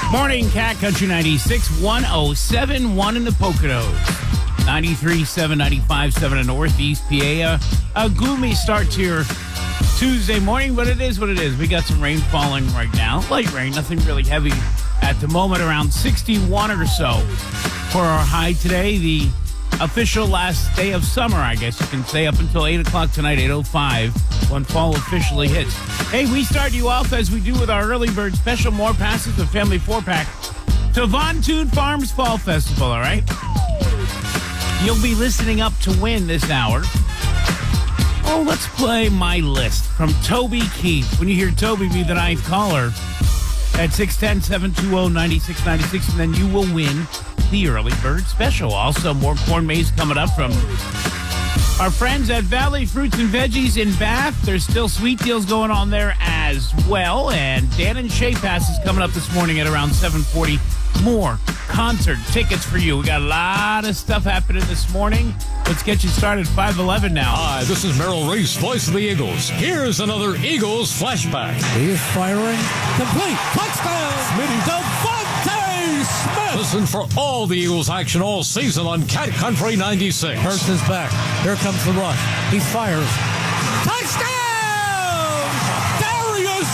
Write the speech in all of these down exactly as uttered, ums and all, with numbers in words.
Morning, Cat Country ninety-six, one oh seven point one in the Poconos. ninety-three point seven, ninety-five point seven in Northeast P A. Uh, a gloomy start to your Tuesday morning, but it is what it is. We got some rain falling right now. Light rain, nothing really heavy at the moment. Around sixty-one or so for our high today. The official last day of summer, I guess you can say, up until eight o'clock tonight, eight oh five, when fall officially hits. Hey, we start you off as we do with our early bird special. More passes of Family four-pack to Von Toon Farms Fall Festival, all right? You'll be listening up to win this hour. Oh, let's play My List from Toby Keith. When you hear Toby be the ninth caller at six one zero, seven two zero, nine six nine six, and then you will win the early bird special. Also, more corn maze coming up from our friends at Valley Fruits and Veggies in Bath. There's still sweet deals going on there as well. And Dan and Shay Pass is coming up this morning at around seven forty. More concert tickets for you. We got a lot of stuff happening this morning. Let's get you started. five eleven now. Hi, this is Merrill Reese, voice of the Eagles. Here's another Eagles flashback. He is firing. Complete. Touchdown. Smitty. Devontae Smith. Listen for all the Eagles action all season on Cat Country ninety-six. Hurts is back. Here comes the rush. He fires. Touchdown! Darius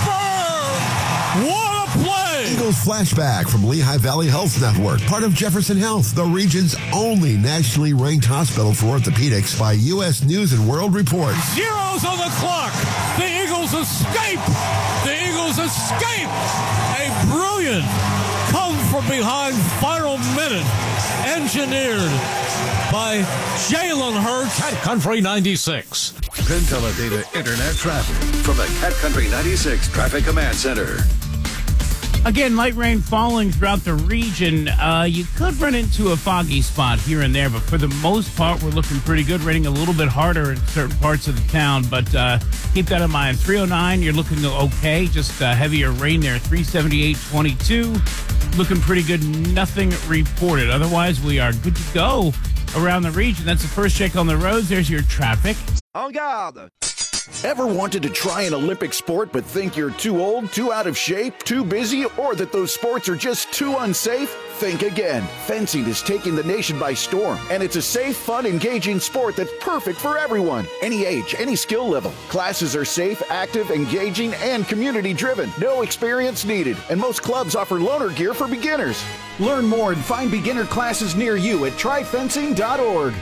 Cooper! What a play! Eagles flashback from Lehigh Valley Health Network, part of Jefferson Health, the region's only nationally ranked hospital for orthopedics by U S News and World Report. Zeros on the clock. The Eagles escape. The Eagles escape. A brilliant come from behind final minute engineered by Jalen Hurts. Cat Country ninety-six. Penn Teledata Internet traffic from the Cat Country ninety-six Traffic Command Center. Again, light rain falling throughout the region. Uh, you could run into a foggy spot here and there, but for the most part, we're looking pretty good. Raining a little bit harder in certain parts of the town, but uh, keep that in mind. three oh nine, you're looking okay. Just uh, heavier rain there. three seventy-eight twenty-two, looking pretty good. Nothing reported. Otherwise, we are good to go around the region. That's the first check on the roads. There's your traffic. En garde! Ever wanted to try an Olympic sport but think you're too old, too out of shape, too busy, or that those sports are just too unsafe? Think again. Fencing is taking the nation by storm, and it's a safe, fun, engaging sport that's perfect for everyone. Any age, any skill level. Classes are safe, active, engaging, and community-driven. No experience needed, and most clubs offer loaner gear for beginners. Learn more and find beginner classes near you at try fencing dot org.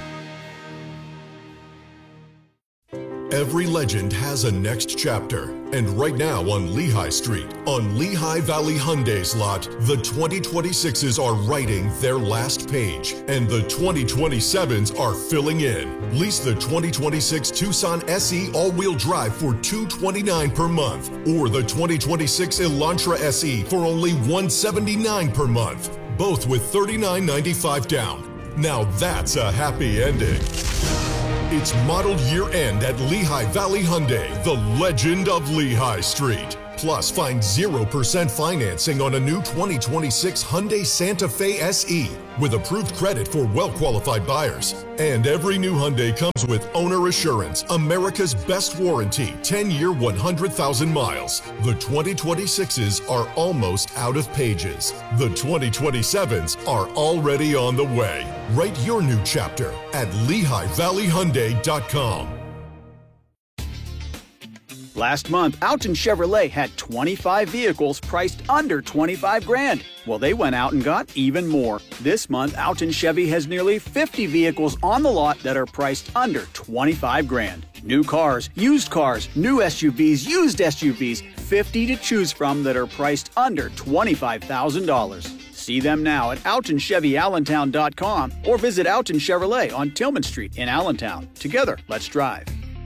Every legend has a next chapter, and right now on Lehigh Street, on Lehigh Valley Hyundai's lot, the twenty twenty-sixes are writing their last page, and the twenty twenty-sevens are filling in. Lease the twenty twenty-six Tucson S E all-wheel drive for two hundred twenty-nine dollars per month, or the twenty twenty-six Elantra S E for only one hundred seventy-nine dollars per month, both with thirty-nine ninety-five down. Now that's a happy ending. It's model year end at Lehigh Valley Hyundai, the legend of Lehigh Street. Plus, find zero percent financing on a new twenty twenty-six Hyundai Santa Fe S E with approved credit for well-qualified buyers. And every new Hyundai comes with owner assurance, America's best warranty, ten-year, one hundred thousand miles. The twenty twenty-sixes are almost out of pages. The twenty twenty-sevens are already on the way. Write your new chapter at Lehigh Valley Hyundai dot com. Last month, Alton Chevrolet had twenty-five vehicles priced under twenty-five grand. Well, they went out and got even more. This month, Alton Chevy has nearly fifty vehicles on the lot that are priced under twenty-five grand. New cars, used cars, new S U Vs, used S U Vs, fifty to choose from that are priced under twenty-five thousand dollars. See them now at Alton Chevy Allentown dot com or visit Alton Chevrolet on Tillman Street in Allentown. Together, let's drive.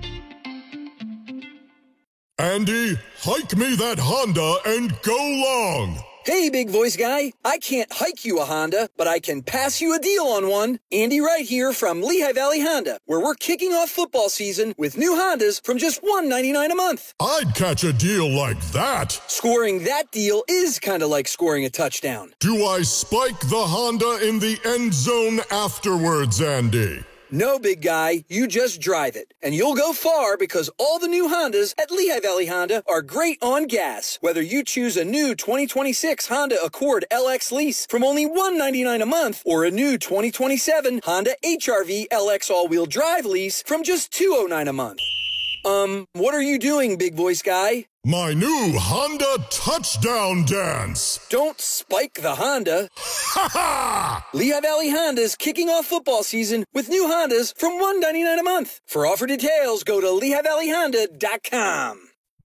Andy, hike me that Honda and go long. Hey, big voice guy. I can't hike you a Honda, but I can pass you a deal on one. Andy Wright here from Lehigh Valley Honda, where we're kicking off football season with new Hondas from just one hundred ninety-nine dollars a month. I'd catch a deal like that. Scoring that deal is kind of like scoring a touchdown. Do I spike the Honda in the end zone afterwards, Andy? No, big guy, you just drive it. And you'll go far because all the new Hondas at Lehigh Valley Honda are great on gas. Whether you choose a new twenty twenty-six Honda Accord L X lease from only one hundred ninety-nine dollars a month or a new twenty twenty-seven Honda H R V L X all-wheel drive lease from just two hundred nine dollars a month. Um, what are you doing, big voice guy? My new Honda touchdown dance. Don't spike the Honda. Ha ha! Lehigh Valley Honda's kicking off football season with new Hondas from one hundred ninety-nine dollars a month. For offer details, go to Lehigh Valley Honda dot com.